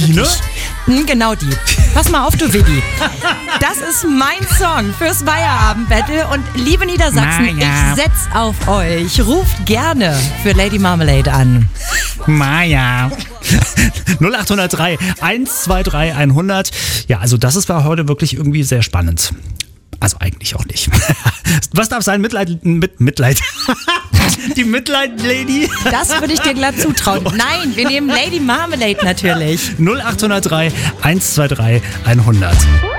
wirklich... Genau die. Pass mal auf, du Widdi. Das ist mein Song fürs Feierabend-Battle. Und liebe Niedersachsen, ich setz auf euch. Ruft gerne für Lady Marmalade an. Maja. 0803 123 100. Ja, also das ist heute wirklich irgendwie sehr spannend. Also eigentlich auch nicht. Was darf sein? Mitleid. Die Mitleid-Lady. Das würde ich dir glatt zutrauen. Nein, wir nehmen Lady Marmalade natürlich. 0803 123 100.